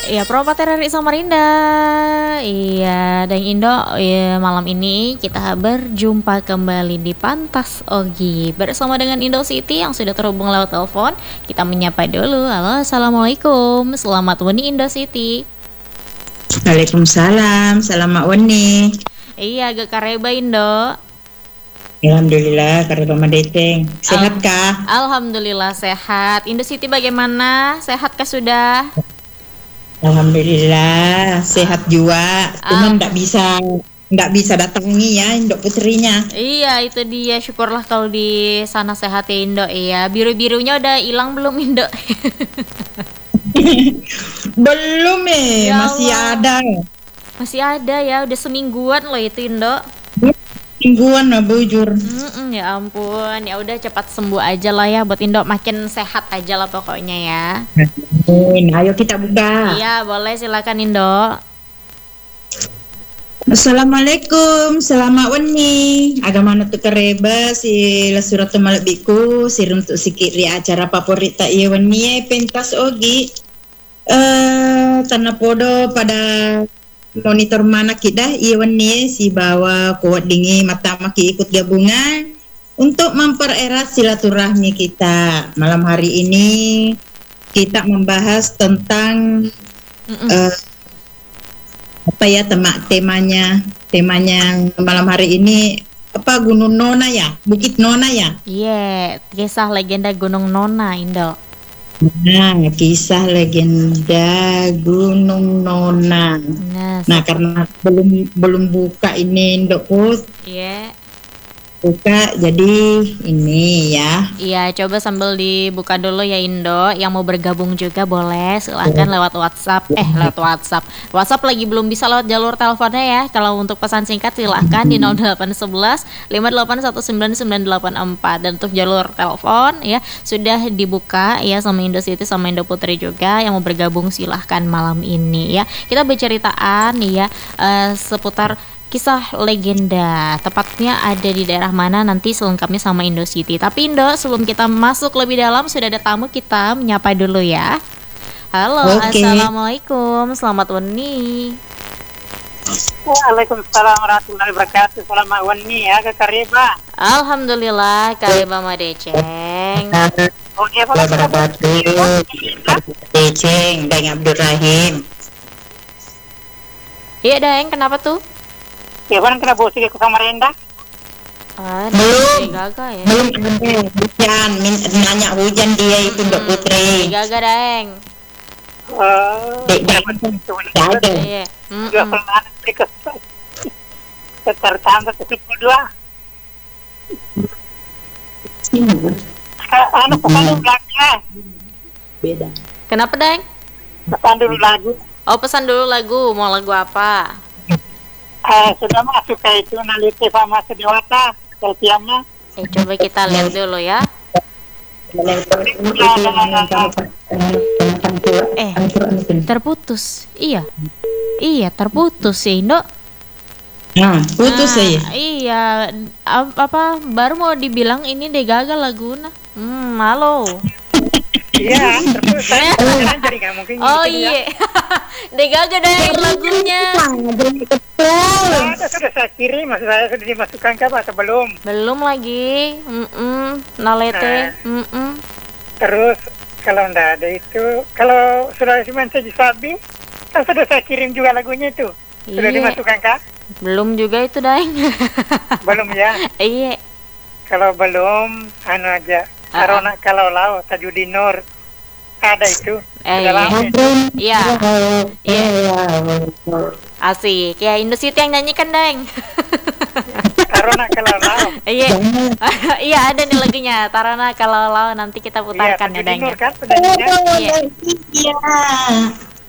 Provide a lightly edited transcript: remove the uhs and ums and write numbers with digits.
Iya, Propater dari Samarinda. Iya, dan Indo, iya, malam ini kita berjumpa kembali di Pantas Ogi bersama dengan Indo City yang sudah terhubung lewat telepon. Kita menyapa dulu. Halo, assalamualaikum. Selamat weni Indo City. Waalaikumsalam, selamat weni. Iya, agak kareba Indo. Alhamdulillah, karena Mama Deteng. Sehat kah? Alhamdulillah sehat. Indo City bagaimana? Sehat kah sudah? Alhamdulillah, sehat juga. Cuman nggak bisa datangi ya, Indok putrinya. Iya, itu dia. Syukurlah kalau di sana sehat ya Indo. Iya, biru-birunya udah hilang belum Indo? Belum Ya masih Allah. ada. Masih ada ya, udah semingguan loh itu Indo. Mingguan lah bujur. Ya ampun, ya udah cepat sembuh aja lah ya buat Indo, makin sehat aja lah pokoknya ya. Ayo kita buka. Iya, boleh silakan Indo. Assalamualaikum, selamat weni. Agama natu kareba si lasurat malak biku si untuk sikit ri acara favorit tak iya weni pentas ogi. Tanah podo pada monitor mana kita iwan nih si bawa kuat dingin mata maki ikut gabungan untuk mempererat silaturahmi kita. Malam hari ini kita membahas tentang apa ya temanya malam hari ini apa Gunung Nona ya, Bukit Nona ya. Iya, kisah legenda Gunung Nona Indo. Nah, kisah legenda Gunung Nona. Nah, karena belum buka ini Ndok Put. Iya. Buka jadi ini ya. Iya, coba sambil dibuka dulu ya Indo. Yang mau bergabung juga boleh, silahkan lewat WhatsApp. Lewat WhatsApp. WhatsApp lagi belum bisa lewat jalur teleponnya ya. Kalau untuk pesan singkat silahkan di 0811 5819984. Dan untuk jalur telepon ya sudah dibuka ya sama Indo City sama Indo Putri juga. Yang mau bergabung silahkan malam ini ya. Kita berceritaan ya seputar kisah legenda, tepatnya ada di daerah mana nanti selengkapnya sama Indo City. Tapi Indo, sebelum kita masuk lebih dalam sudah ada tamu, kita menyapa dulu ya. Halo, Assalamualaikum, selamat weni. Waalaikumsalam warahmatullahi wabarakatuh. Selamat weni ya Kak Kareba. Alhamdulillah, Kareba Madeceng. Oh iya Pak. Deceng dan Abdul Rahim. Iya Daeng, kenapa tuh? Ya kan kena bawa ke Samarinda. Belum. Gaga ya. Belum hujan, nanya hujan dia itu Ndok Putri. Gaga Daeng. Ada. Iya. Juga pernah ke tertanda ke-72. Anu pesan dulu lagunya. Beda. Kenapa Daeng? Pesan dulu lagu. Oh, pesan dulu lagu, mau lagu apa? Sudah masuk ke itu nalite sama sediwata selpiamnya. Coba kita lihat dulu ya. Terputus. Iya terputus sih Indo. Nah, putus saya. Iya, apa baru mau dibilang ini deh gagal laguna. Halo. Iya, terus saya jadi nggak mungkin. Oh iya, deh gagal deh lagunya. Sudah saya kirim, maksud saya sudah dimasukkan ke apa atau belum? Belum lagi. Nalete. Terus kalau ndak ada itu, kalau sudah dimensi Sabi, kan sudah saya kirim juga lagunya itu. Sudah dimasukkan kah? Belum juga itu Daeng. Belum ya? Iya. Kalau belum, anu aja. Karena kalau lau Tajudin Nur ada itu. Iya. Asik. Ya Indo City yang nyanyikan Daeng. Tarona kalau lau. Iya. Iya ada nih lagunya. Tarona kalau lau nanti kita putarkan ya Daeng. Iya.